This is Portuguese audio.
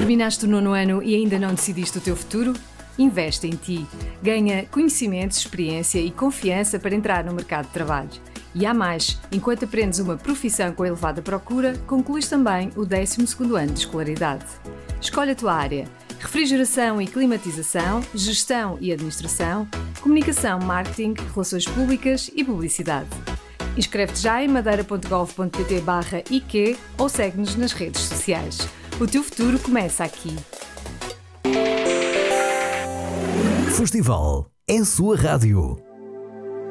Terminaste o 9º ano e ainda não decidiste o teu futuro? Investe em ti. Ganha conhecimentos, experiência e confiança para entrar no mercado de trabalho. E há mais, enquanto aprendes uma profissão com elevada procura, concluís também o 12º ano de escolaridade. Escolhe a tua área: refrigeração e climatização, gestão e administração, comunicação, marketing, relações públicas e publicidade. Inscreve-te já em madeira.gov.pt/IQ ou segue-nos nas redes sociais. O teu futuro começa aqui. Festival é a sua rádio.